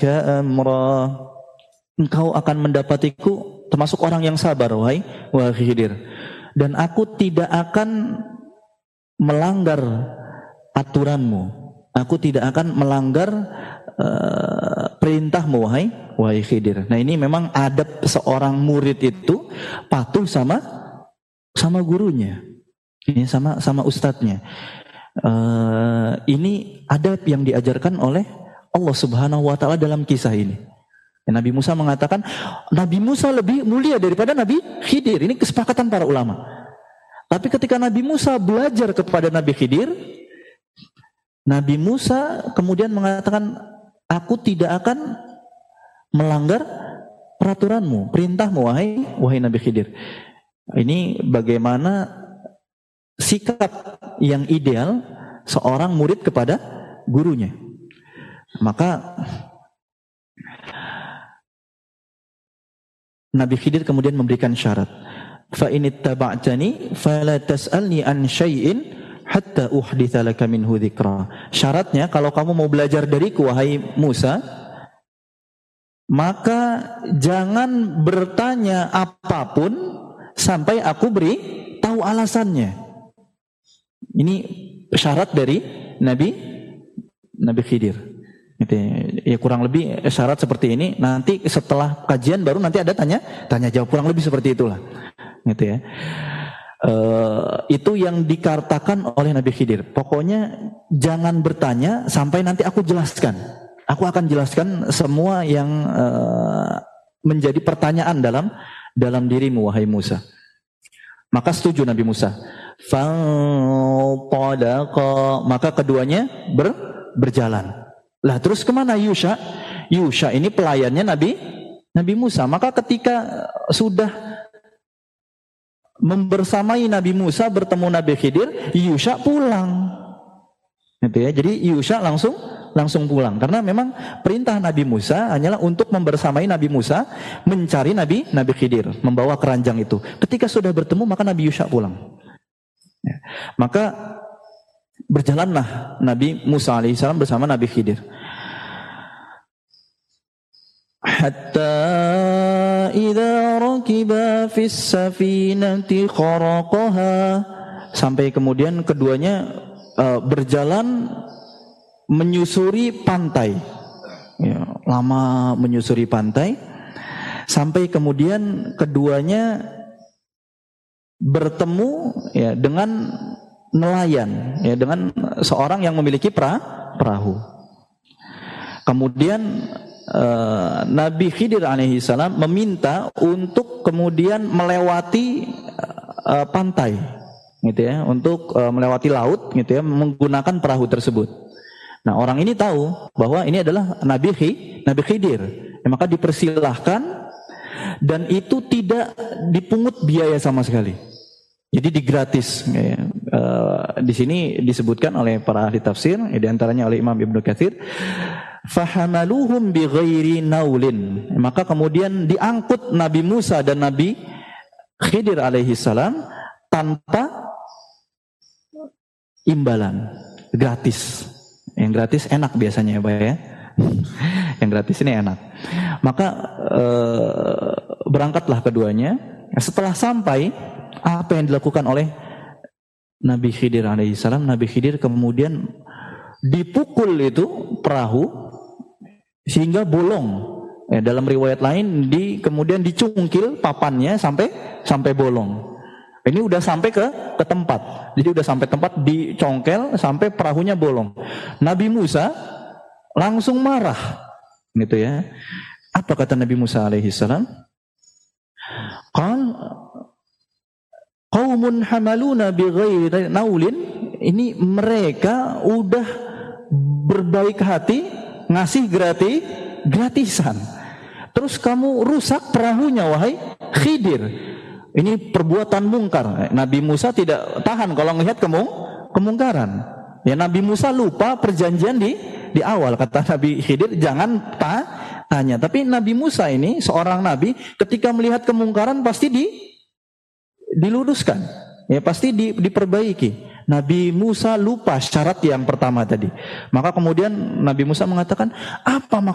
amra. Engkau akan mendapatiku termasuk orang yang sabar, wahai Khidir. Dan aku tidak akan melanggar aturanmu. Aku tidak akan melanggar perintahmu, wahai Khidir. Nah, ini memang adab seorang murid itu patuh sama gurunya. Ini sama ustadznya. Ini adab yang diajarkan oleh Allah Subhanahu wa taala dalam kisah ini. Nabi Musa mengatakan Nabi Musa lebih mulia daripada Nabi Khidir. Ini kesepakatan para ulama. Tapi ketika Nabi Musa belajar kepada Nabi Khidir, Nabi Musa kemudian mengatakan, aku tidak akan melanggar peraturanmu, perintahmu, wahai Nabi Khidir. Ini bagaimana sikap yang ideal seorang murid kepada gurunya. Maka Nabi Khidir kemudian memberikan syarat. Fa in ittaba'tani fala tas'alni an syai'in hatta uhditsa laka minhu dzikra. Syaratnya kalau kamu mau belajar dariku wahai Musa, maka jangan bertanya apapun sampai aku beri tahu alasannya. Ini syarat dari Nabi Khidir. Gitu ya, kurang lebih syarat seperti ini. Nanti setelah kajian baru nanti ada tanya jawab, kurang lebih seperti itulah, gitu ya. Itu yang dikatakan oleh Nabi Khidir. Pokoknya jangan bertanya sampai nanti aku jelaskan. Aku akan jelaskan semua yang menjadi pertanyaan dalam dirimu wahai Musa. Maka setuju Nabi Musa. Fantalaqa, maka keduanya berjalan. Lah terus kemana Yusha? Yusha ini pelayannya Nabi Musa. Maka ketika sudah membersamai Nabi Musa bertemu Nabi Khidir, Yusha pulang. Gitu ya. Jadi Yusha langsung pulang karena memang perintah Nabi Musa hanyalah untuk membersamai Nabi Musa mencari Nabi Khidir, membawa keranjang itu. Ketika sudah bertemu maka Nabi Yusha pulang. Ya. Maka berjalanlah Nabi Musa alaihissalam bersama Nabi Khidir. Hatta idza rakiba fis safinati kharaqaha, sampai kemudian keduanya berjalan menyusuri pantai. Ya, lama menyusuri pantai sampai kemudian keduanya bertemu ya dengan nelayan, ya dengan seorang yang memiliki perahu. Kemudian Nabi Khidir alaihissalam meminta untuk kemudian melewati pantai, gitu ya, untuk melewati laut, gitu ya, menggunakan perahu tersebut. Nah, orang ini tahu bahwa ini adalah Nabi Khidir, ya, maka dipersilahkan dan itu tidak dipungut biaya sama sekali. Jadi digratis. Ya. Di sini disebutkan oleh para ahli tafsir, ya, di antaranya oleh Imam Ibnu Katsir, fahamaluhum bighairi naulin. Maka kemudian diangkut Nabi Musa dan Nabi Khidir alaihissalam tanpa imbalan, gratis. Yang gratis enak biasanya ya Pak ya. Yang gratis ini enak. Maka berangkatlah keduanya. Setelah sampai, apa yang dilakukan oleh Nabi Khidir alaihissalam? Nabi Khidir kemudian dipukul itu perahu sehingga bolong. Dalam riwayat lain kemudian dicungkil papannya sampai bolong. Ini udah sampai ke tempat. Jadi udah sampai tempat, dicongkel sampai perahunya bolong. Nabi Musa langsung marah, gitu ya. Apa kata Nabi Musa alaihissalam? Qaumun hamaluna bighairi naulin. Ini mereka udah berbaik hati ngasih gratisan. Terus kamu rusak perahunya wahai Khidir. Ini perbuatan mungkar. Nabi Musa tidak tahan kalau melihat kemungkaran. Ya, Nabi Musa lupa perjanjian di awal. Kata Nabi Khidir, jangan tanya. Tapi Nabi Musa ini seorang nabi, ketika melihat kemungkaran pasti diluruskan. Ya, pasti diperbaiki. Nabi Musa lupa syarat yang pertama tadi. Maka kemudian Nabi Musa mengatakan, apa maksudnya?